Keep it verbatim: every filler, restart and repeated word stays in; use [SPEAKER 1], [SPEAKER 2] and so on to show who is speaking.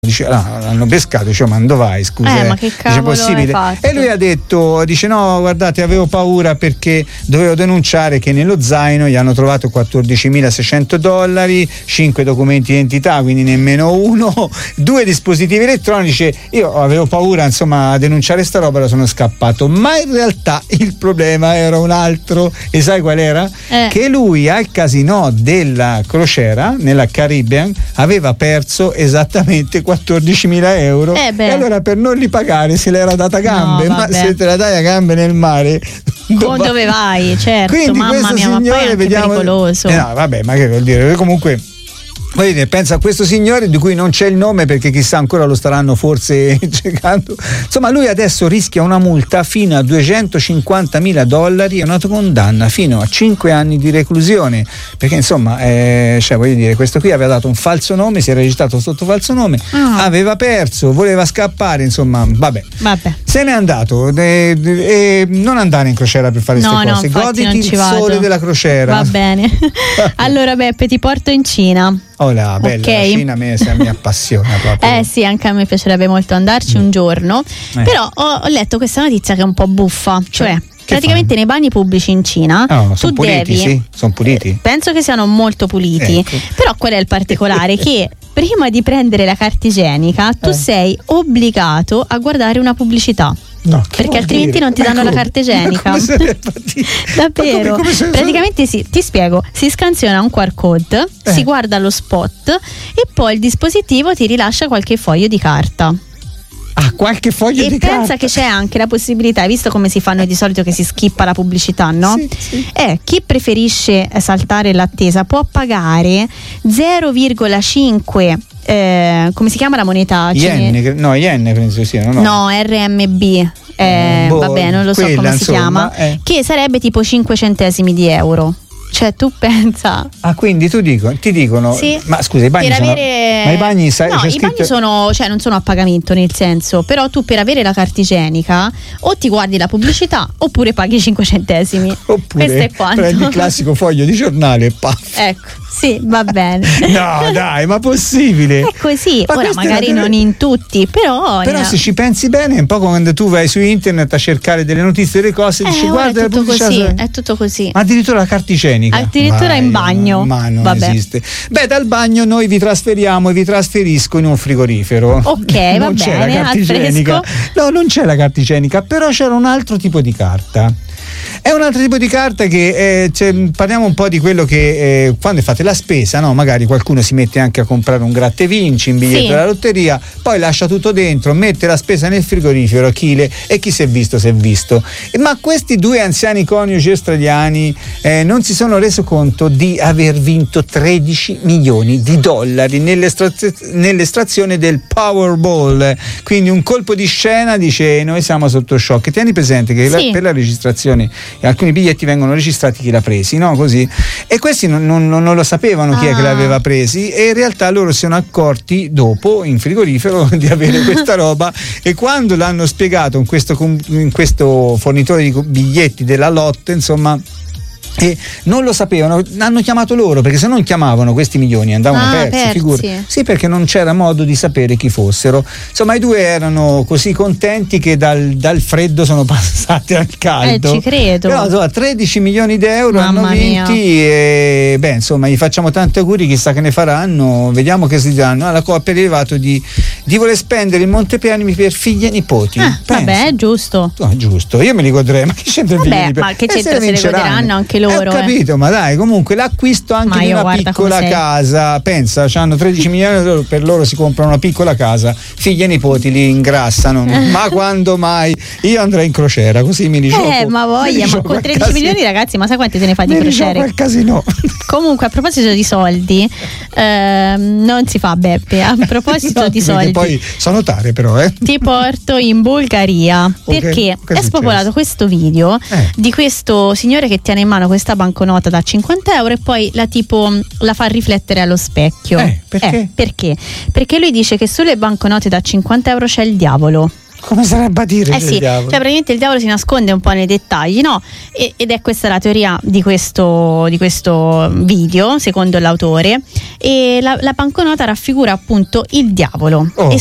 [SPEAKER 1] Dice, ah, l'hanno pescato, dice, ma dove vai, scusa,
[SPEAKER 2] eh, ma che cavolo
[SPEAKER 1] dice, possibile?
[SPEAKER 2] hai fatto?
[SPEAKER 1] E lui ha detto, dice, no, guardate, avevo paura perché dovevo denunciare che nello zaino gli hanno trovato quattordicimilaseicento dollari, cinque documenti di identità, quindi nemmeno uno, due dispositivi elettronici. Io avevo paura, insomma, a denunciare sta roba, sono scappato, ma in realtà il problema era un altro, e sai qual era?
[SPEAKER 2] Eh.
[SPEAKER 1] Che lui al casino della crociera nella Caribbean aveva perso esattamente quattordicimila euro,
[SPEAKER 2] eh
[SPEAKER 1] e allora per non li pagare se l'era data a gambe.
[SPEAKER 2] No,
[SPEAKER 1] ma se te la dai a gambe nel mare,
[SPEAKER 2] dove, dove vai? Certo.
[SPEAKER 1] Quindi
[SPEAKER 2] Mamma mia, ma poi è anche
[SPEAKER 1] vediamo,
[SPEAKER 2] pericoloso.
[SPEAKER 1] Eh no, vabbè, ma che vuol dire? Comunque, voglio dire, pensa a questo signore di cui non c'è il nome, perché chissà, ancora lo staranno forse cercando. Insomma, lui adesso rischia una multa fino a duecentocinquantamila dollari e una condanna fino a cinque anni di reclusione, perché insomma, eh, cioè, voglio dire, questo qui aveva dato un falso nome, si era registrato sotto falso nome, ah. aveva perso, voleva scappare, insomma, vabbè.
[SPEAKER 2] vabbè.
[SPEAKER 1] Se n'è andato, e, e non andare in crociera per fare queste
[SPEAKER 2] no,
[SPEAKER 1] cose,
[SPEAKER 2] no,
[SPEAKER 1] goditi il
[SPEAKER 2] vado.
[SPEAKER 1] sole della crociera.
[SPEAKER 2] Va bene. Allora Beppe, ti porto in Cina.
[SPEAKER 1] Oh la bella, okay. La Cina a me mi appassiona proprio.
[SPEAKER 2] Eh sì, anche a me piacerebbe molto andarci mm. un giorno, eh. però ho, ho letto questa notizia che è un po' buffa, cioè praticamente fanno? Nei bagni pubblici in Cina
[SPEAKER 1] oh,
[SPEAKER 2] tu
[SPEAKER 1] puliti,
[SPEAKER 2] devi
[SPEAKER 1] sì? Sono puliti?
[SPEAKER 2] Penso che siano molto puliti, ecco. Però qual è il particolare? Che prima di prendere la carta igienica tu eh. sei obbligato a guardare una pubblicità.
[SPEAKER 1] No,
[SPEAKER 2] perché altrimenti
[SPEAKER 1] dire?
[SPEAKER 2] non ti
[SPEAKER 1] ma
[SPEAKER 2] danno
[SPEAKER 1] come?
[SPEAKER 2] la carta igienica. Davvero? Come, come praticamente sì, ti spiego, si scansiona un Q R code, eh. si guarda lo spot e poi il dispositivo ti rilascia qualche foglio di carta.
[SPEAKER 1] Ah, qualche foglio
[SPEAKER 2] e
[SPEAKER 1] di
[SPEAKER 2] pensa
[SPEAKER 1] carta.
[SPEAKER 2] Che c'è anche la possibilità, hai visto come si fanno di solito che si skippa la pubblicità, no?
[SPEAKER 1] Sì, sì.
[SPEAKER 2] Eh, chi preferisce saltare l'attesa può pagare zero virgola cinque Eh, come si chiama la moneta?
[SPEAKER 1] Yen, no, yen penso sia, no?
[SPEAKER 2] No, R M B. Eh, boh, vabbè, non lo so
[SPEAKER 1] quella,
[SPEAKER 2] come
[SPEAKER 1] insomma,
[SPEAKER 2] si chiama,
[SPEAKER 1] eh.
[SPEAKER 2] che sarebbe tipo cinque centesimi di euro. Cioè tu pensa.
[SPEAKER 1] Ah, quindi tu dico, ti dicono
[SPEAKER 2] sì.
[SPEAKER 1] Ma scusa, i bagni
[SPEAKER 2] per
[SPEAKER 1] sono
[SPEAKER 2] avere...
[SPEAKER 1] Ma i bagni sai,
[SPEAKER 2] no,
[SPEAKER 1] c'è
[SPEAKER 2] i
[SPEAKER 1] scritto...
[SPEAKER 2] bagni sono, cioè non sono a pagamento, nel senso, però tu per avere la carta igienica o ti guardi la pubblicità oppure paghi cinque centesimi.
[SPEAKER 1] Oppure
[SPEAKER 2] questo è quanto.
[SPEAKER 1] Prendi il classico foglio di giornale e paff.
[SPEAKER 2] Ecco. Sì, va bene.
[SPEAKER 1] No, dai, ma possibile?
[SPEAKER 2] È così.
[SPEAKER 1] Ma
[SPEAKER 2] ora magari
[SPEAKER 1] delle...
[SPEAKER 2] non in tutti, però.
[SPEAKER 1] Però
[SPEAKER 2] ne...
[SPEAKER 1] se ci pensi bene, è un po' come quando tu vai su internet a cercare delle notizie, delle cose, e
[SPEAKER 2] eh,
[SPEAKER 1] dici guarda,
[SPEAKER 2] è tutto così,
[SPEAKER 1] cioè...
[SPEAKER 2] è tutto così.
[SPEAKER 1] Ma addirittura la carta igienica.
[SPEAKER 2] Addirittura
[SPEAKER 1] Vai,
[SPEAKER 2] in bagno.
[SPEAKER 1] Ma non
[SPEAKER 2] Vabbè.
[SPEAKER 1] esiste. Beh, dal bagno noi vi trasferiamo e vi trasferisco in un frigorifero.
[SPEAKER 2] Ok,
[SPEAKER 1] non
[SPEAKER 2] va
[SPEAKER 1] c'è
[SPEAKER 2] bene,
[SPEAKER 1] la carta
[SPEAKER 2] al
[SPEAKER 1] igienica.
[SPEAKER 2] fresco.
[SPEAKER 1] No, non c'è la carta igienica, però c'era un altro tipo di carta. È un altro tipo di carta che eh, cioè, parliamo un po' di quello che eh, quando fate la spesa, no? Magari qualcuno si mette anche a comprare un gratta e vinci, un biglietto
[SPEAKER 2] sì.
[SPEAKER 1] della lotteria, poi lascia tutto dentro, mette la spesa nel frigorifero, chile, e chi si è visto si è visto. Ma questi due anziani coniugi australiani eh, non si sono reso conto di aver vinto tredici milioni di dollari nell'estraz- nell'estrazione del Powerball, quindi un colpo di scena, dice noi siamo sotto shock. Tieni presente che
[SPEAKER 2] sì.
[SPEAKER 1] la, per la registrazione alcuni biglietti vengono registrati chi l'ha presi, no? Così. E questi non, non, non lo sapevano chi
[SPEAKER 2] ah.
[SPEAKER 1] è che l'aveva presi, e in realtà loro si sono accorti dopo in frigorifero di avere questa roba, e quando l'hanno spiegato in questo, in questo fornitore di biglietti della Lotte, insomma, e non lo sapevano, hanno chiamato loro, perché se non chiamavano questi milioni andavano
[SPEAKER 2] ah,
[SPEAKER 1] persi,
[SPEAKER 2] persi.
[SPEAKER 1] figura. Sì, perché non c'era modo di sapere chi fossero. Insomma, i due erano così contenti che dal, dal freddo sono passati al caldo.
[SPEAKER 2] Eh, ci credo.
[SPEAKER 1] Però insomma, tredici milioni di euro
[SPEAKER 2] Mamma
[SPEAKER 1] hanno vinti
[SPEAKER 2] mia.
[SPEAKER 1] E beh, insomma, gli facciamo tanti auguri, chissà che ne faranno, vediamo che si danno. La coppia è arrivato di, di voler spendere il montepremi per figli e nipoti.
[SPEAKER 2] Ah, vabbè, è giusto.
[SPEAKER 1] No, è giusto, io me li godrei, ma che c'entra il
[SPEAKER 2] Vabbè, ma che c'entra, se, se le goderanno anche loro.
[SPEAKER 1] Eh, ho capito,
[SPEAKER 2] eh.
[SPEAKER 1] ma dai, comunque l'acquisto anche
[SPEAKER 2] ma
[SPEAKER 1] di una
[SPEAKER 2] guarda,
[SPEAKER 1] piccola casa, pensa, hanno tredici milioni di euro, per loro si comprano una piccola casa, figli e nipoti li ingrassano. Ma quando mai? Io andrei in crociera, così mi risolvo.
[SPEAKER 2] Eh, ma voglia, ma con tredici milioni, ragazzi, ma sai quante te ne fai di crociere?
[SPEAKER 1] Quel casino.
[SPEAKER 2] Comunque, a proposito di soldi, ehm, non si fa, Beppe. A proposito
[SPEAKER 1] no,
[SPEAKER 2] di soldi,
[SPEAKER 1] poi so notare, però, eh.
[SPEAKER 2] ti porto in Bulgaria,
[SPEAKER 1] okay.
[SPEAKER 2] perché
[SPEAKER 1] che
[SPEAKER 2] è spopolato questo video
[SPEAKER 1] eh.
[SPEAKER 2] di questo signore che tiene in mano questa banconota da cinquanta euro e poi la tipo la fa riflettere allo specchio.
[SPEAKER 1] Eh, perché?
[SPEAKER 2] Eh, perché? Perché lui dice che sulle banconote da cinquanta euro c'è il diavolo.
[SPEAKER 1] Come sarebbe a dire?
[SPEAKER 2] Eh sì, cioè praticamente il diavolo si nasconde un po' nei dettagli, no? E, ed è questa la teoria di questo, di questo video, secondo l'autore. E la, la banconota raffigura appunto il diavolo. Oh.